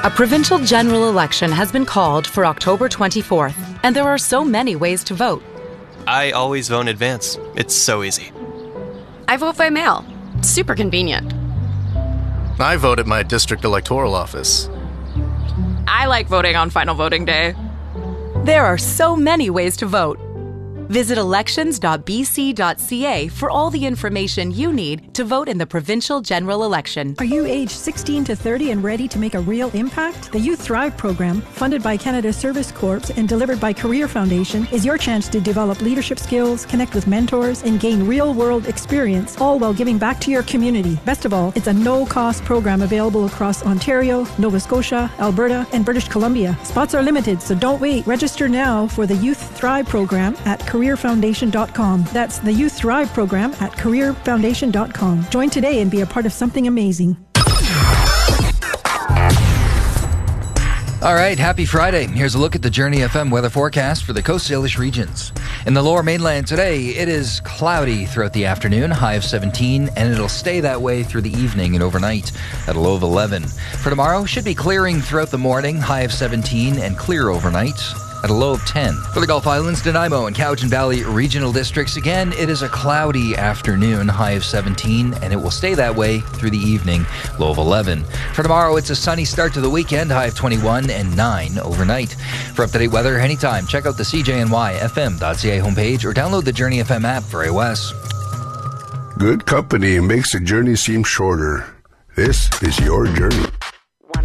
A provincial general election has been called for October 24th, and there are so many ways to vote. I always vote in advance. It's so easy. I vote by mail. Super convenient. I vote at my district electoral office. I like voting on final voting day. There are so many ways to vote. Visit elections.bc.ca for all the information you need to vote in the provincial general election. Are you aged 16 to 30 and ready to make a real impact? The Youth Thrive program, funded by Canada Service Corps and delivered by Career Foundation, is your chance to develop leadership skills, connect with mentors, and gain real-world experience, all while giving back to your community. Best of all, it's a no-cost program available across Ontario, Nova Scotia, Alberta, and British Columbia. Spots are limited, so don't wait. Register now for the Youth Thrive program at careerfoundation.com. That's the Youth Thrive program at careerfoundation.com. Join today and be a part of something amazing. All right, happy Friday. Here's a look at the Journey FM weather forecast for the Coast Salish regions. In the lower mainland today, it is cloudy throughout the afternoon, high of 17, and it'll stay that way through the evening and overnight at a low of 11. For tomorrow, should be clearing throughout the morning, high of 17, and clear overnight at a low of 10. For the Gulf Islands, Nanaimo and Cowichan Valley regional districts, again, it is a cloudy afternoon, high of 17, and it will stay that way through the evening, low of 11. For tomorrow, it's a sunny start to the weekend, high of 21 and 9 overnight. For up-to-date weather anytime, check out the CJNYFM.ca homepage or download the Journey FM app for iOS. Good company makes the journey seem shorter. This is your journey.